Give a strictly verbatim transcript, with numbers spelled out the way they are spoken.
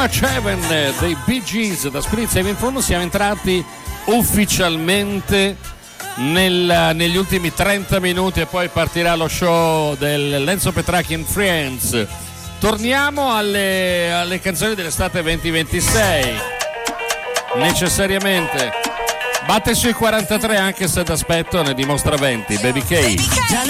Much Heaven dei Bee Gees da Spirit Saving Fund. Siamo entrati ufficialmente nel, negli ultimi trenta minuti e poi partirà lo show del Lenzo Petracchi and Friends. Torniamo alle, alle canzoni dell'estate venti ventisei, necessariamente. Batte sui quarantatré anche se d'aspetto ne dimostra venti. Baby K.